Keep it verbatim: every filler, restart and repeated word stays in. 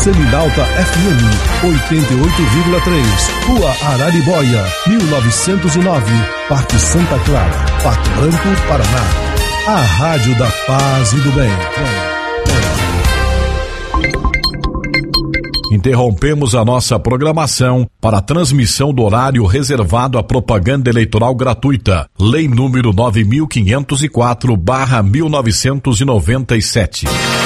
Seminalta F M, oitenta e oito vírgula três, Rua Araribóia, mil novecentos e nove, Parque Santa Clara, Pato Branco, Paraná. A Rádio da Paz e do Bem. Interrompemos a nossa programação para a transmissão do horário reservado à propaganda eleitoral gratuita. Lei número nove mil quinhentos e quatro barra mil novecentos e noventa e sete.